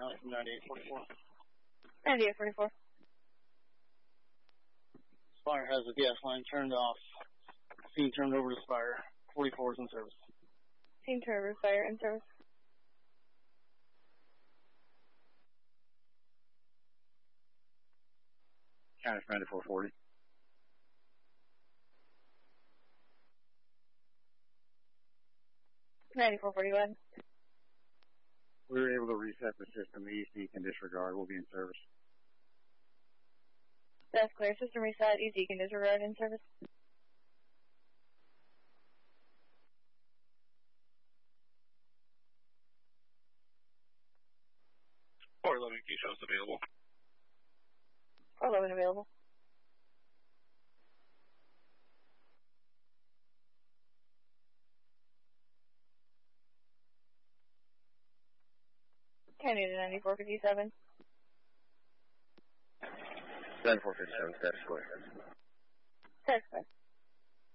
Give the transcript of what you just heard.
County from 9844. 9844. Spire has the gas line turned off. Scene turned over to Spire. 44 is in service. Scene turned over to Spire in service. County from 9440. We were able to reset the system. The EC can disregard. We'll be in service. That's clear. System reset. EC can disregard in service. Or 11 key shows available. 411 available. County to 9457. 9457, status square. Status square.